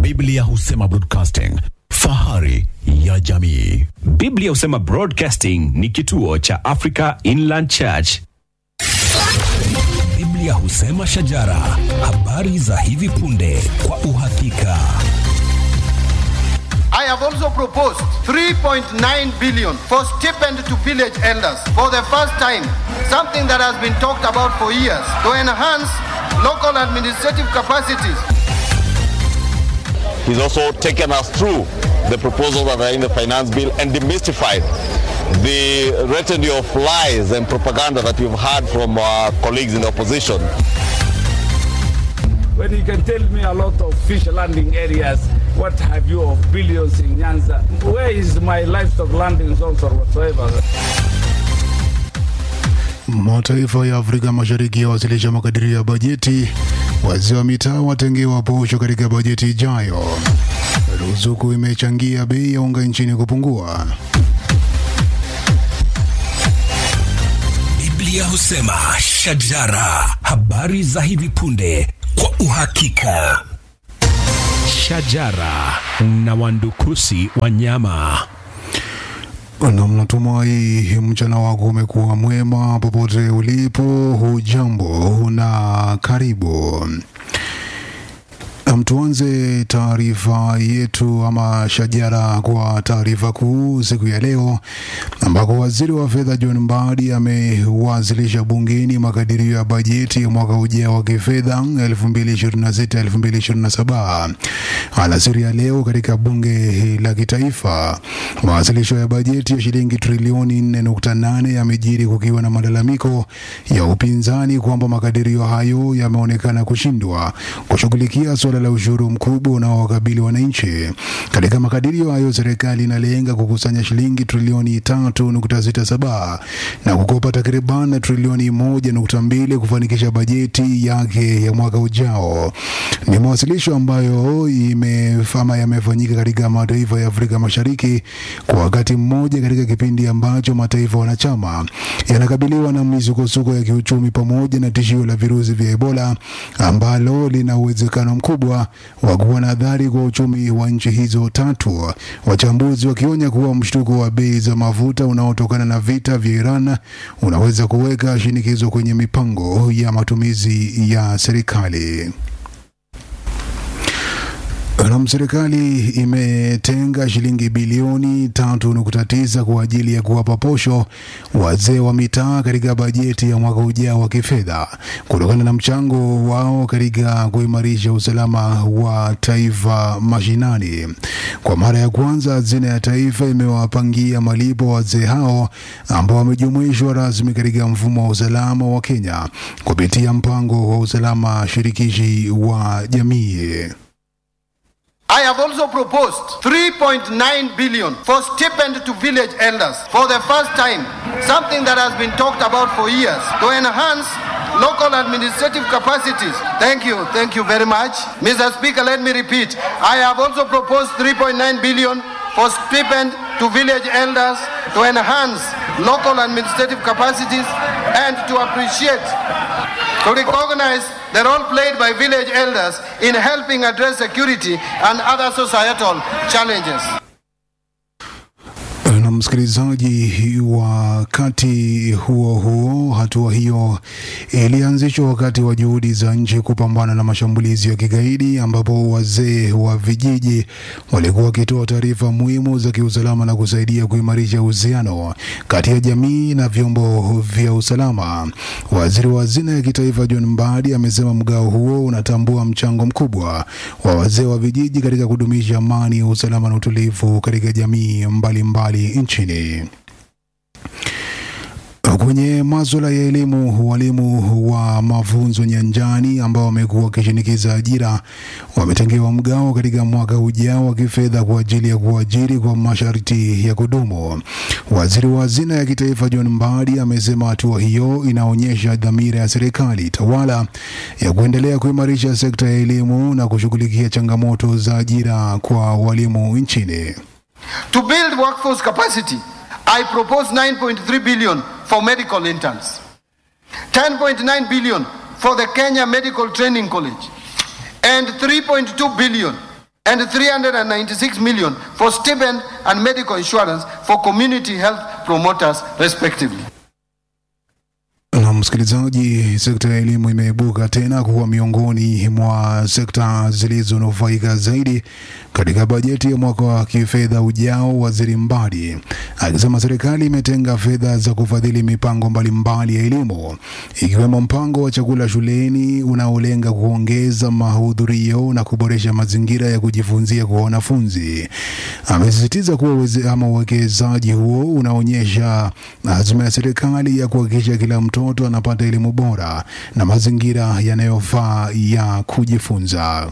Biblia husema broadcasting, fahari ya jamii. Biblia husema Broadcasting ni kituo cha Africa Inland Church. Biblia husema shajara, habari za hivi punde kwa uhakika. I have also proposed 3.9 billion for stipend to village elders for the first time, something that has been talked about for years, to enhance local administrative capacities. He's also taken us through the proposals that are in the finance bill and demystified the retinue of lies and propaganda that we've heard from our colleagues in the opposition. When you can tell me a lot of fish landing areas, what have you of billions in Nyanza? Where is my livestock landing zones or whatsoever? Mataifa ya Afrika Mashariki yawasilisha makadirio ya bajeti. Wazee wa mitaa watengewa posho katika bajeti ijayo. Ruzuku imechangia bei ya unga nchini kupungua. Biblia husema shajara, habari za hivi punde kwa uhakika. Shajara na wandukusi wanyama. Na mnatumai mchana wako umekuwa mwema popote ulipo. Hujambo na karibu. Tuanze taarifa yetu ama shajara kwa taarifa kuu siku ya leo, ambako waziri wa fedha John Mbadi amewasilisha bungeni makadirio ya bajeti ya mwaka ujao wa kifedha 2026-2027. Alasiri ya leo katika bunge la kitaifa, mawasilisho ya bajeti ya shilingi trilioni 4.8 yamejiri kukiwa na malalamiko ya upinzani kwamba makadirio hayo yameonekana kushindwa kushughulikia swala la ushuru mkubwa unaowakabili wananchi. Katika makadirio hayo, serikali inalenga kukusanya shilingi trilioni 3.67 na kukopa takriban trilioni 1.2 kufanikisha bajeti yake ya mwaka ujao. Ni mawasilisho ambayo yamefanyika katika mataifa ya Afrika Mashariki kwa wakati mmoja, katika kipindi ambacho mataifa wanachama yanakabiliwa na misukosuko ya kiuchumi pamoja na tishio la virusi vya Ebola ambalo lina uwezekano mkubwa wa kuwa na athari kwa uchumi wa nchi hizo tatu. Wachambuzi wakionya kuwa mshtuko wa bei za mafuta unaotokana na vita vya Iran unaweza kuweka shinikizo kwenye mipango ya matumizi ya serikali. Na serikali imetenga shilingi bilioni 3.9 kwa ajili ya kuwapa posho wazee wa mitaa katika bajeti ya mwaka ujao wa kifedha, kutokana na mchango wao katika kuimarisha usalama wa taifa mashinani. Kwa mara ya kwanza, hazina ya taifa imewapangia malipo wazee hao ambao wamejumuishwa rasmi katika mfumo wa usalama wa Kenya kupitia mpango wa usalama shirikishi wa jamii. I have also proposed 3.9 billion for stipend to village elders for the first time, something that has been talked about for years, to enhance local administrative capacities. Thank you very much. Mr. Speaker, let me repeat. I have also proposed 3.9 billion for stipend to village elders to enhance local administrative capacities and to recognize the role played by village elders in helping address security and other societal challenges. Na msikilizaji, wakati huo hatua hiyo ilianzishwa wakati wa juhudi za nchi kupambana na mashambulizi ya kigaidi, ambapo wazee wa vijiji walikuwa wakitoa taarifa muhimu za kiusalama na kusaidia kuimarisha uhusiano kati ya jamii na vyombo vya usalama. Waziri wa hazina ya kitaifa John Mbadi amesema mgao huo unatambua mchango mkubwa wa wazee wa vijiji katika kudumisha amani, usalama na utulivu katika jamii mbalimbali nchini. Kwenye masuala ya elimu, walimu wa mafunzo nyanjani ambao wamekuwa wakishinikiza ajira wametengewa mgao katika mwaka ujao wa kifedha kwa ajili ya kuajiri kwa masharti ya kudumu. Waziri wa hazina ya kitaifa John Mbadi amesema hatua hiyo inaonyesha dhamira ya serikali tawala ya kuendelea kuimarisha sekta ya elimu na kushughulikia changamoto za ajira kwa walimu nchini. To build workforce capacity, I propose 9.3 billion for medical interns, 10.9 billion for the Kenya Medical Training College, and 3.2 billion and 396 million for stipend and medical insurance for community health promoters respectively. Na msikilizaji, sekta ya elimu imeibuka tena kuwa miongoni mwa sekta zilizonufaika zaidi katika bajeti ya mwaka wa kifedha ujao. Waziri Mbadi akisema serikali imetenga fedha za kufadhili mipango mbalimbali ya elimu, ikiwemo mpango wa chakula shuleni unaolenga kuongeza mahudhurio na kuboresha mazingira ya kujifunzia kwa wanafunzi. Amesisitiza kuwa uwekezaji huo unaonyesha azma ya serikali ya kuhakikisha kila mtoto anapata elimu bora na mazingira yanayofaa ya kujifunza.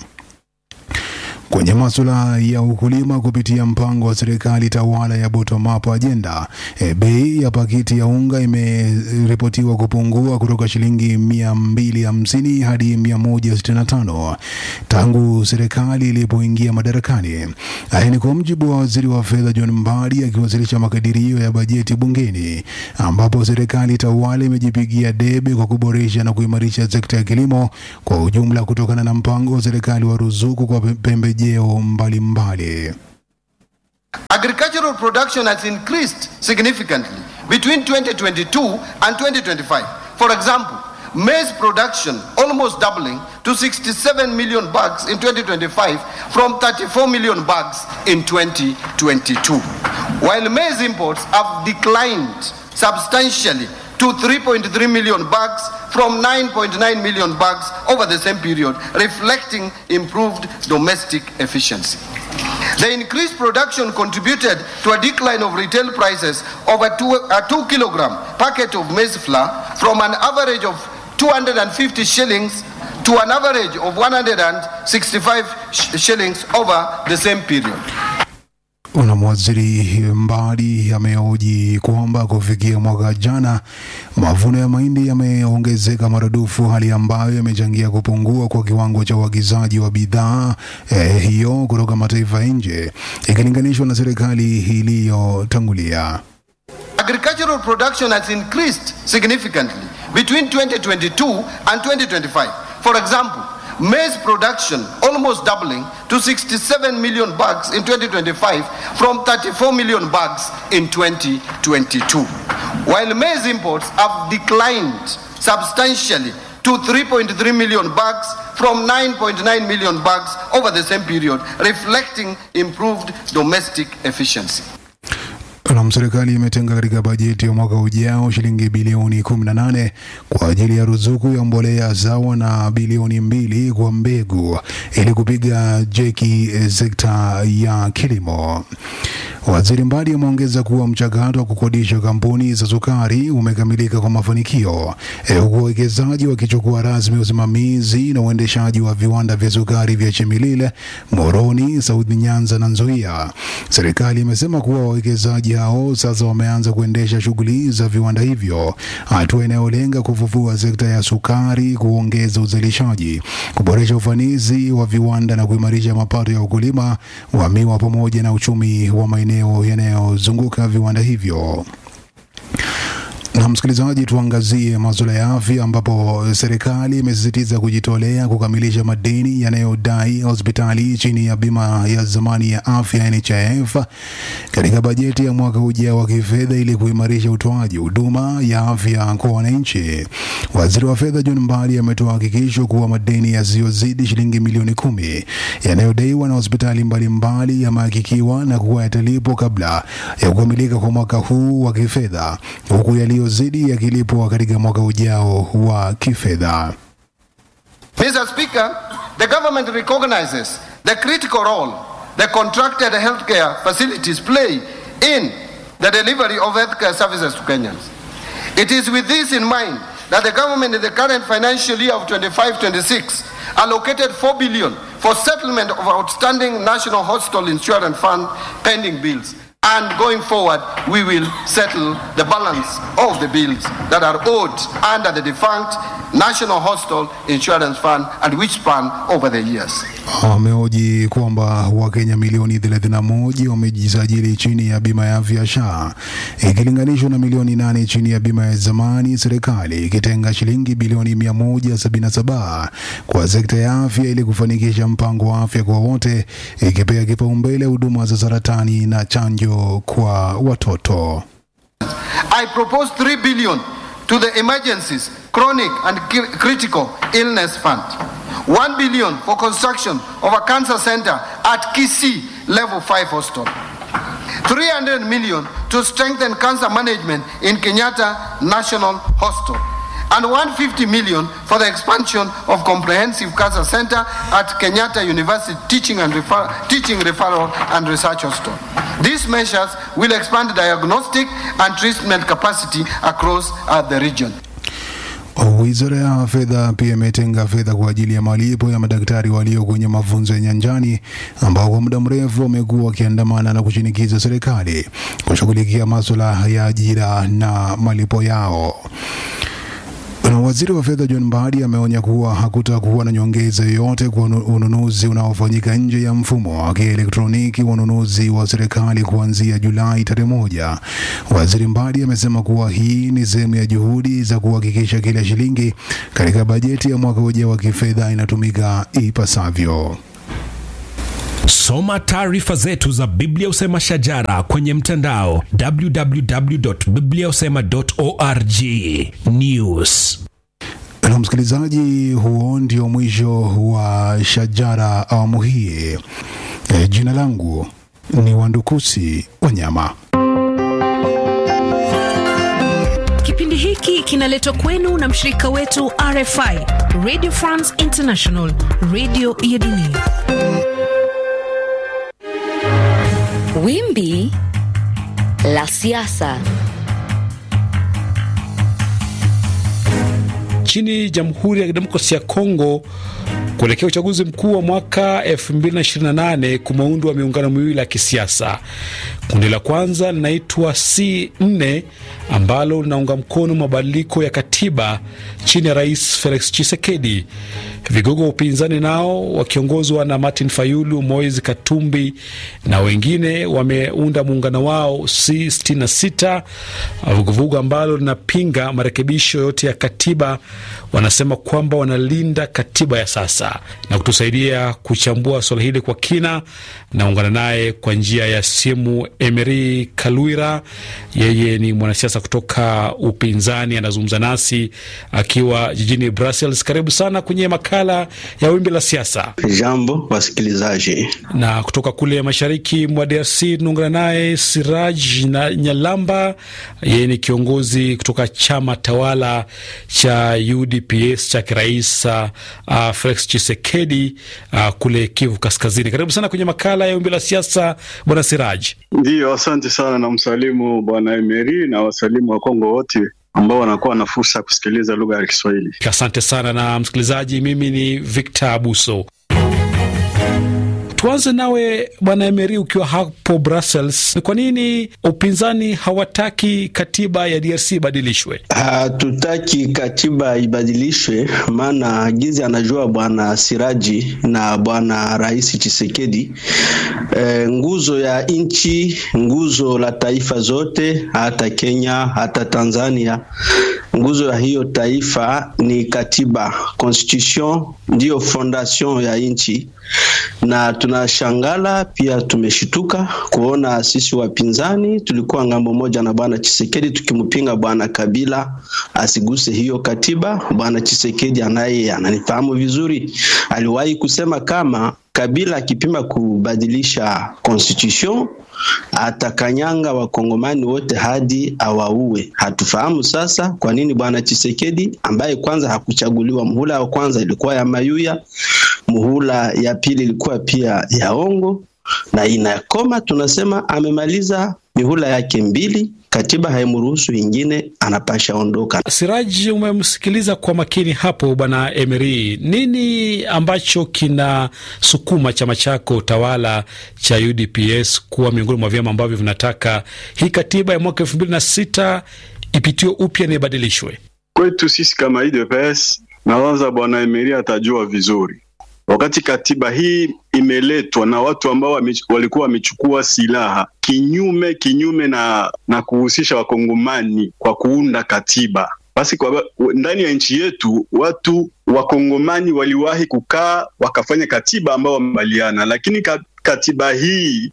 Kwenye masuala ya ukulima, kupitia mpango wa serikali tawala ya bottom up agenda, bei ya pakiti ya unga imeripotiwa kupungua kutoka shilingi 250 hadi 165 tangu serikali ilipoingia madarakani. Haya ni kwa mujibu wa waziri wa fedha John Mbadi akiwasilisha makadirio ya bajeti bungeni, ambapo serikali tawala imejipigia debe kwa kuboresha na kuimarisha sekta ya kilimo kwa ujumla kutokana na mpango wa serikali wa ruzuku kwa pembejeo mbalimbali. Agricultural production has increased significantly between 2022 and 2025. For example, maize production almost doubling to 67 million bags in 2025 from 34 million bags in 2022. While maize imports have declined substantially to 3.3 million bags from 9.9 million bags over the same period, reflecting improved domestic efficiency. The increased production contributed to a decline of retail prices of a 2 kilogram packet of maize flour from an average of 250 shillings to an average of 165 shillings over the same period. Waziri Mbadi amehoji kwamba kufikia mwaka jana mavuno ya mahindi yameongezeka maradufu, hali ambayo imechangia kupungua kwa kiwango cha uagizaji wa bidhaa hiyo kutoka mataifa nje ikilinganishwa na serikali iliyotangulia. Agricultural production has increased significantly between 2022 and 2025. For example, maize production almost doubling to 67 million bags in 2025 from 34 million bags in 2022. While maize imports have declined substantially to 3.3 million bags from 9.9 million bags over the same period, reflecting improved domestic efficiency. Na serikali imetenga katika bajeti ya mwaka ujao shilingi bilioni 18 kwa ajili ya ruzuku ya mbolea sawa na bilioni 2 kwa mbegu ili kupiga jeki sekta ya kilimo. Waziri Mbadi ameongeza kuwa mchakato wa kukodisha kampuni za sukari umekamilika kwa mafanikio, huku wawekezaji wakichukua rasmi usimamizi na uendeshaji wa viwanda vya sukari vya Chemilile, Moroni, South Nyanza na Nzoia. Serikali imesema kuwa wawekezaji hao sasa wameanza kuendesha shughuli za viwanda hivyo, hatua inayolenga kufufua sekta ya sukari, kuongeza uzalishaji, kuboresha ufanisi wa viwanda na kuimarisha mapato ya ukulima wa miwa pamoja na uchumi wa maeneo yanayozunguka viwanda hivyo. Na msikilizaji, tuangazie masuala ya afya, ambapo serikali imesisitiza kujitolea kukamilisha madeni yanayodai hospitali chini ya bima ya zamani ya afya NHIF katika bajeti ya mwaka ujao wa kifedha ili kuimarisha utoaji huduma ya afya kwa wananchi. Waziri wa fedha John Mbadi ametoa hakikisho kuwa madeni yasiyozidi shilingi milioni 10 yanayodaiwa na hospitali mbalimbali yamehakikiwa na kuwa yatalipwa kabla ya kukamilika kwa mwaka huu wa kifedha, huku yaliyozidi yakilipwa katika mwaka ujao wa kifedha. Mr. Speaker, the government recognizes the critical role the contracted healthcare facilities play in the delivery of healthcare services to Kenyans. It is with this in mind that the government in the current financial year of 25-26 allocated 4 billion for settlement of outstanding National Hospital Insurance Fund pending bills. And going forward, we will settle the balance of the bills that are owed under the defunct National Hospital Insurance Fund and which span over the years. Amehoji kwamba Wakenya milioni 31 wamejisajili chini ya bima ya afya SHA ikilinganishwa na milioni 8 chini ya bima ya zamani, serikali ikitenga shilingi bilioni 177 kwa sekta ya afya ili kufanikisha mpango wa afya kwa wote, ikipea kipaumbele huduma za saratani na chanjo kwa watoto. I propose 3 billion to the Emergencies, Chronic and Critical Illness Fund. 1 billion for construction of a cancer center at Kisii Level 5 Hospital. 300 million to strengthen cancer management in Kenyatta National Hospital. And 150 million for the expansion of comprehensive cancer center at Kenyatta University Teaching Referral and Research Hospital. These measures will expand diagnostic and treatment capacity across the region. Wizara ya Fedha pia imetenga fedha kwa ajili ya malipo ya madaktari walio kwenye mafunzo ya nyanjani ambao kwa muda mrefu wamekuwa wakiandamana na kushinikiza serikali kushughulikia masuala ya ajira na malipo yao. Waziri wa Fedha John Mbadi ameonya kuwa hakutakuwa na nyongeza yoyote kwa ununuzi unaofanyika nje ya mfumo wa kielektroniki wa ununuzi wa serikali kuanzia Julai 1. Waziri Mbadi amesema kuwa hii ni sehemu ya juhudi za kuhakikisha kila shilingi katika bajeti ya mwaka ujao wa kifedha inatumika ipasavyo. Soma taarifa zetu za Biblia Usema Shajara kwenye mtandao www.bibliausema.org news. Na msikilizaji, huo ndio mwisho wa Shajara awamu hii. Jina langu ni Wandukusi Wanyama. Kipindi hiki kinaletwa kwenu na mshirika wetu RFI, Radio France International, radio ya dunia. Wimbi la siasa. Nchini Jamhuri ya Kidemokrasia ya Kongo, kuelekea uchaguzi mkuu wa mwaka 2028 kumeundwa miungano miwili ya kisiasa. Kundi la kwanza linaitwa C4 ambalo linaunga mkono mabadiliko ya katiba chini ya Rais Felix Tshisekedi. Vigogo wa upinzani nao wakiongozwa na Martin Fayulu, Moise Katumbi na wengine wameunda muungano wao C66, vuguvugu ambalo linapinga marekebisho yote ya katiba. Wanasema kwamba wanalinda katiba ya sasa. Na kutusaidia kuchambua swala hili kwa kina, naungana naye kwa njia ya simu Emery Kalwira. Yeye ni mwanasiasa kutoka upinzani, anazungumza nasi akiwa jijini Brussels. Karibu sana kwenye makala ya Wimbi la Siasa. Jambo wasikilizaji. Na kutoka kule mashariki mwa DRC tunaungana naye Siraj Nyalamba. Yeye ni kiongozi kutoka chama tawala cha UDPS cha Rais Felix Tshisekedi kule Kivu Kaskazini. Karibu sana kwenye makala ya Wimbi la Siasa, Bwana Siraj. Ndio, asante sana, na msalimu Bwana Emery na wasalimu wa Kongo wote ambao wanakuwa na fursa kusikiliza lugha ya Kiswahili. Asante sana. Na msikilizaji, mimi ni Victor Abuso. Tuanze nawe Bwana Emery, ukiwa hapo Brussels. Kwa nini upinzani hawataki katiba ya DRC ibadilishwe? Hatutaki katiba ibadilishwe, maana gizi anajua Bwana Siraji na Bwana Rais Tshisekedi, nguzo ya nchi, nguzo la taifa zote, hata Kenya, hata Tanzania, nguzo ya hiyo taifa ni katiba. Constitution ndio fondation ya nchi. Na tunashangala pia tumeshituka kuona sisi wapinzani tulikuwa ngambo moja na Bwana Tshisekedi tukimpinga Bwana Kabila asiguse hiyo katiba. Bwana Tshisekedi ananifahamu vizuri, aliwahi kusema kama Kabila akipima kubadilisha constitution atakanyanga wakongomani wote hadi awaue. Hatufahamu sasa kwa nini Bwana Tshisekedi, ambaye kwanza hakuchaguliwa, muhula wa kwanza ilikuwa ya Mayuya, muhula ya pili ilikuwa pia ya Ongo, na inakoma tunasema amemaliza mihula yake 2 katiba haimruhusu ingine, anapasha ondoka. Siraji, umemsikiliza kwa makini hapo bwana Emery. Nini ambacho kinasukuma chama chako tawala cha UDPS kuwa miongoni mwa vyama ambavyo vinataka hii katiba ya mwaka 2006 ipitiwe upya na ibadilishwe? Kwetu sisi kama UDPS, nawaza bwana Emery atajua vizuri. Wakati katiba hii imeletwa na watu ambao walikuwa wamechukua silaha kinyume na kuhusisha wakongomani kwa kuunda katiba. Basi kwa ndani ya nchi yetu watu wakongomani waliwahi kukaa wakafanya katiba ambao wamebaliana, lakini katiba hii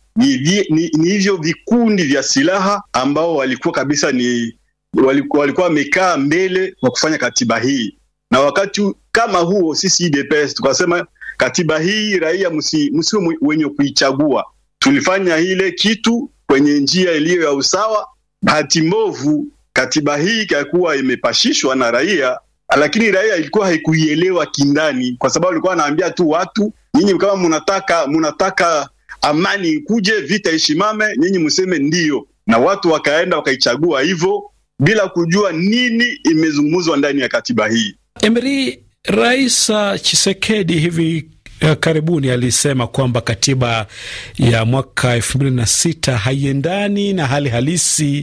ni hivyo vikundi vya silaha ambao walikuwa kabisa walikuwa wamekaa mbele wa kufanya katiba hii. Na wakati kama huo sisi UDPS tukasema katiba hii raia msiwe wenye kuichagua. Tulifanya ile kitu kwenye njia iliyo ya usawa. Bahati mbovu katiba hii ikakuwa imepashishwa na raia, lakini raia ilikuwa haikuielewa kindani, kwa sababu walikuwa wanaambia tu watu, nyinyi kama mnataka amani kuje, vita ishimame, nyinyi mseme ndio. Na watu wakaenda wakaichagua hivyo bila kujua nini imezungumzwa ndani ya katiba hii. Emery, Rais Tshisekedi hivi karibuni alisema kwamba katiba ya mwaka 2006 haiendani na hali halisi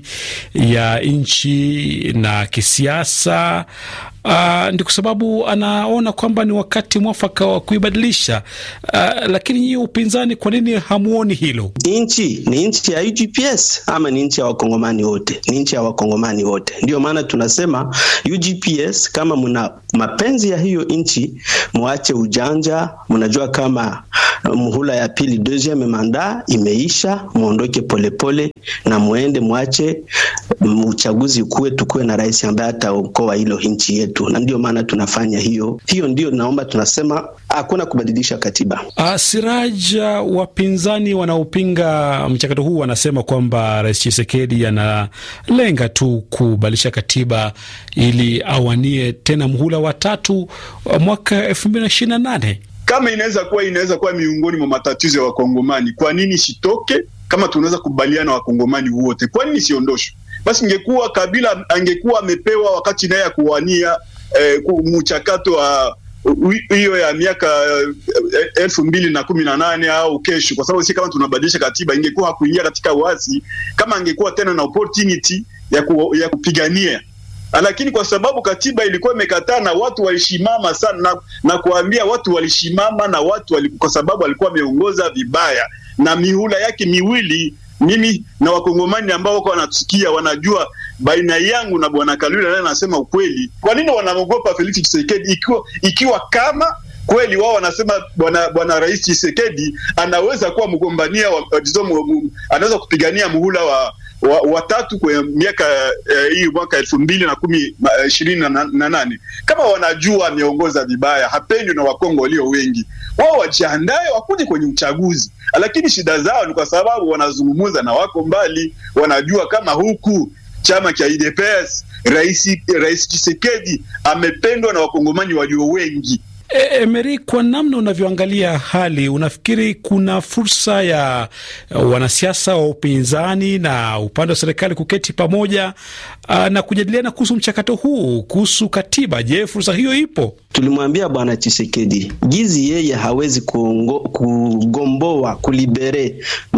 ya nchi na kisiasa. Ndio kwa sababu anaona kwamba ni wakati mwafaka wa kuibadilisha. Lakini nyinyi upinzani, kwa nini hamuoni hilo? Nchi ni nchi ya UDPS ama ni nchi ya wakongomani wote? Ni nchi ya wakongomani wote. Ndio maana tunasema UDPS, kama mna mapenzi ya hiyo nchi, muache ujanja. Mnajua kama muhula ya pili deuxième mandat imeisha, muondoke polepole na muende muache uchaguzi tukue na rais ambaye ataokoa hilo nchi yetu. Na ndio maana tunafanya hiyo ndio naomba tunasema hakuna kubadilisha katiba. Siraja, wapinzani wanaopinga mchakato huu wanasema kwamba Rais Tshisekedi analenga tu kubadilisha katiba ili awanie tena muhula wa 3 mwaka 2028. Kama inaweza kuwa miongoni mwa matatizo ya wakongomani, kwa nini sitoke? Kama tunaweza kubaliana wakongomani wote, kwa nini siondoshwe? Basi ingekuwa Kabila angekuwa amepewa wakati naye kuwania mchakato wa hiyo ya miaka 2018 au kesho, kwa sababu si kama tunabadilisha katiba, ingekuwa hakuingia katika uasi kama angekuwa tena na opportunity ya kupigania. Lakini kwa sababu katiba ilikuwa imekataa na watu walishimama sana na kuambia watu walishimama na watu kwa sababu alikuwa ameongoza vibaya na mihula yake miwili. Mimi na wakongomani ambao wako wanatusikia wanajua baina yangu na bwana Kalula naye anasema ukweli. Kwa nini wanaogopa Felix Tshisekedi ikiwa kama kweli wao wanasema bwana Rais Tshisekedi anaweza kuwa mgombania anaweza kupigania muhula wa 3 kwa miaka hii mwaka 2028. Kama wanajua ameongoza vibaya, hapendi na Wakongo walio wengi, wao wajiandae wakuje kwenye uchaguzi. Lakini shida zao ni kwa sababu wanazungumza na wako mbali, wanajua kama huku chama cha UDPS Rais Tshisekedi amependwa na wakongomani walio wengi. Emery, kwa namna unavyoangalia hali, unafikiri kuna fursa ya wanasiasa wa upinzani na upande wa serikali kuketi pamoja na kujadiliana kuhusu mchakato huu, kuhusu katiba? Je, fursa hiyo ipo? Tulimwambia bwana Tshisekedi gizi yeye hawezi kugomboa kulibere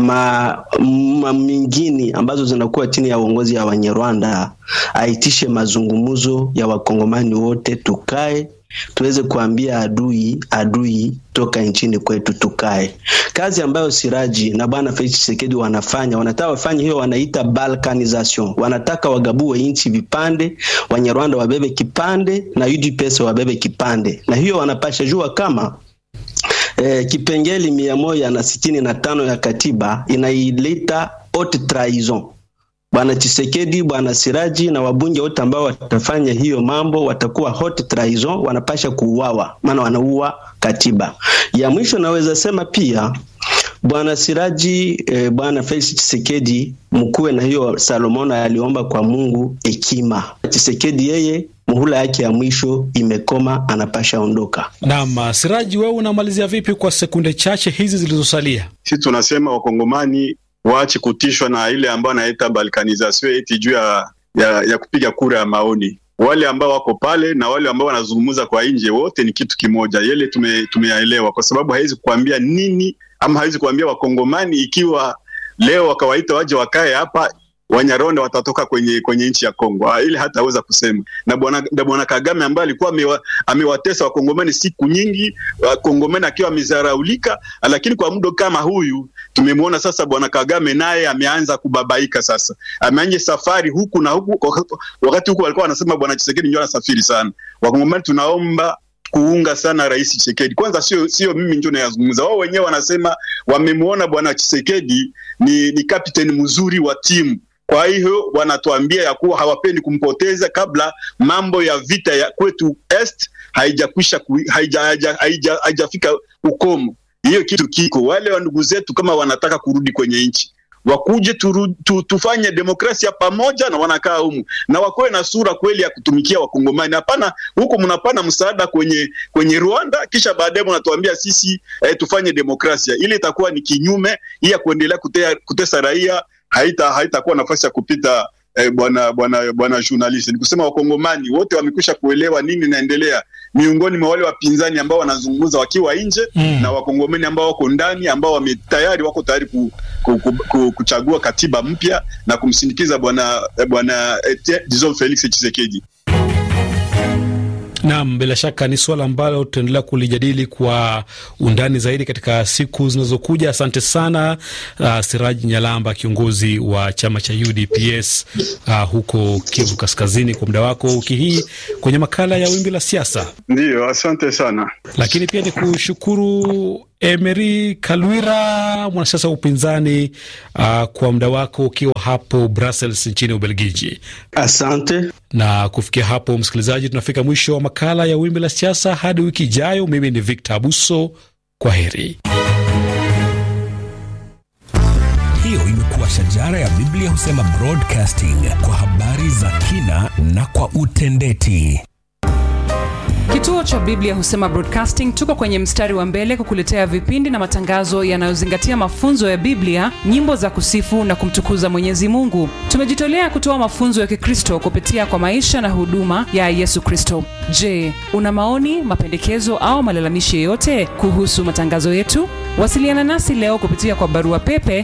mingini ambazo zinakuwa chini ya uongozi ya Wanyarwanda, aitishe mazungumuzo ya wakongomani wote, tukae tuweze kuambia adui toka nchini kwetu, tukae. Kazi ambayo Siraji na bwana Felix Tshisekedi wanataka wafanye hiyo, wanaita balkanization. Wanataka wagabue nchi vipande, Wanyarwanda wabebe kipande na UDPS wabebe kipande. Na hiyo wanapasha jua kama kipengeli 165 ya katiba inaileta haute trahison. Bwana Tshisekedi, bwana Siraji na wabunge wote ambao watafanya hiyo mambo watakuwa haute trahison, wanapasha kuuawa, maana wanaua katiba. Ya mwisho naweza sema pia bwana Siraji, bwana Felix Tshisekedi, mkuwe na hiyo Salomon aliomba kwa Mungu hekima. Tshisekedi yeye muhula yake ya mwisho imekoma, anapasha ondoka. Naam, Siraji, wewe unamalizia vipi kwa sekunde chache hizi zilizosalia? Sisi tunasema wakongomani waache kutishwa na ile ambayo anaita balkanization eti juu ya kupiga kura ya maoni. Wale ambao wako pale na wale ambao wanazungumza kwa nje wote ni kitu kimoja. Yale tumeyaelewa, kwa sababu haizi kuambia nini ama haizi kuambia wakongomani ikiwa leo wakawaita waje wakae hapa Wanyarwanda watatoka kwenye nchi ya Kongo. Ile hataweza kusema. Na bwana Kagame ambaye alikuwa amewatesa wakongomani siku nyingi, wakongomani akiwa amezaraulika, lakini kwa muda kama huyu tumemwona sasa bwana Kagame naye ameanza kubabaika sasa. Ameanza safari huku na huku, wakati huku walikuwa wanasema bwana Tshisekedi ndio anasafiri sana. Wakongomani tunaomba kuunga sana Rais Tshisekedi. Kwanza sio mimi ndio nayazungumza. Wao wenyewe wanasema wamemuona bwana Tshisekedi ni captain mzuri wa timu. Kwa hiyo wanatuambia ya kuwa hawapendi kumpoteza kabla mambo ya vita ya kwetu Est haijafika ukomo. Hiyo kitu kiko. Wale wa ndugu zetu kama wanataka kurudi kwenye nchi, wakuje tufanye demokrasia pamoja na wanakaa humu. Na wakoe na sura kweli ya kutumikia wakongomani. Hapana huko mnapana msaada kwenye Rwanda kisha baadaye mnatuambia sisi tufanye demokrasia. Ile itakuwa ni kinyume ya kuendelea kutesa raia. Haitakuwa nafasi ya kupita bwana journalist. Ni kusema wakongomani wote wamekwisha kuelewa nini inaendelea miongoni mwa wale wapinzani ambao wanazungumza wakiwa nje na wakongomani ambao wako ndani ambao wako tayari kuchagua katiba mpya na kumsindikiza bwana Felix Tshisekedi. Naam, bila shaka ni swala ambalo tutaendelea kulijadili kwa undani zaidi katika siku zinazokuja. Asante sana Siraji Nyalamba, kiongozi wa chama cha UDPS huko Kivu Kaskazini, kwa muda wako wiki hii kwenye makala ya Wimbi la Siasa. Ndio, asante sana. Lakini pia ni kushukuru Emery Kalwira, mwanasiasa wa upinzani, kwa muda wako ukiwa hapo Brussels nchini Ubelgiji. Asante. Na kufikia hapo, msikilizaji, tunafika mwisho wa makala ya Wimbi la Siasa. Hadi wiki ijayo, mimi ni Victor Abuso. Kwa heri. Hiyo imekuwa Shajara ya Biblia Husema Broadcasting, kwa habari za kina na kwa utendeti. Kituo cha Biblia Husema Broadcasting tuko kwenye mstari wa mbele kukuletea vipindi na matangazo yanayozingatia mafunzo ya Biblia, nyimbo za kusifu na kumtukuza Mwenyezi Mungu. Tumejitolea kutoa mafunzo ya Kikristo kupitia kwa maisha na huduma ya Yesu Kristo. Je, una maoni, mapendekezo au malalamishi yoyote kuhusu matangazo yetu? Wasiliana nasi leo kupitia kwa barua pepe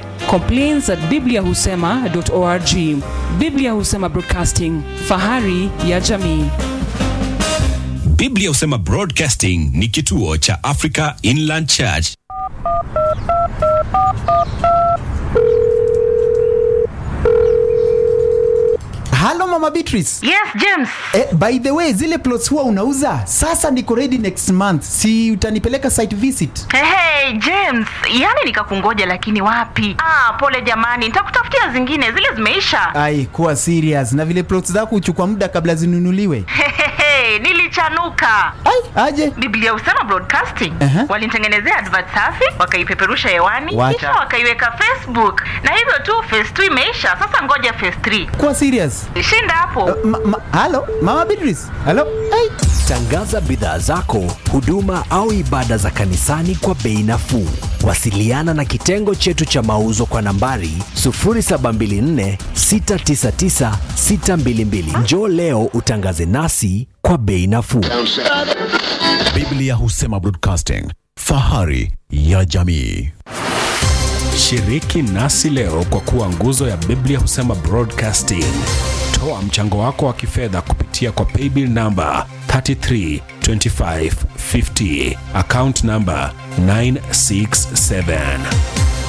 complaints@bibliahusema.org. Biblia Husema Broadcasting, fahari ya jamii. Biblia Husema Broadcasting ni kituo cha Africa Inland Church. Hello Mama Beatrice. Yes, James. By the way, zile plots huwa unauza, sasa niko ready next month. Si utanipeleka site visit? Hey, James, yani nikakungoja lakini wapi? Pole jamani, nitakutafutia zingine, zile zimeisha. Ai, kuwa serious. Na vile plots zako huchukua muda kabla zinunuliwe. Nilichanuka. Ai, aje? Biblia Husema Broadcasting walinitengenezea advert safi, wakaipeperusha hewani, kisha wakaiweka Facebook, na hivyo tu phase 2 imeisha. Sasa ngoja phase 3. Kuwa serious. Shinda hapo. Hello, Mama Beatrice. Hello. Hey. Tangaza bidhaa zako, huduma au ibada za kanisani kwa bei nafuu. Wasiliana na kitengo chetu cha mauzo kwa nambari 0724 699 622. Njoo leo utangaze nasi kwa bei nafuu. Biblia Husema Broadcasting, fahari ya jamii. Shiriki nasi leo kwa kuwa nguzo ya Biblia Husema Broadcasting. Toa mchango wako wa kifedha kupitia kwa paybill number 332550, account number 967.